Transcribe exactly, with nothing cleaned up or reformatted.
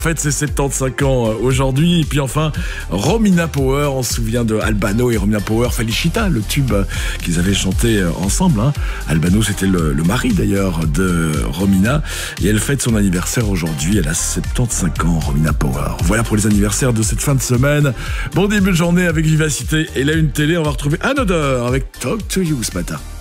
Fête ses soixante-quinze ans aujourd'hui. Et puis enfin, Romina Power, on se souvient de Albano et Romina Power, Felicita, le tube qu'ils avaient chanté ensemble. Hein. Albano, c'était le, le mari d'ailleurs de Romina. Et elle fête son anniversaire aujourd'hui. Elle a soixante-quinze ans, Romina Power. Voilà pour les anniversaires de cette fin de semaine. Bon début de journée avec Vivacité et là une télé. On va retrouver Anne Odeur avec Talk to You ce matin.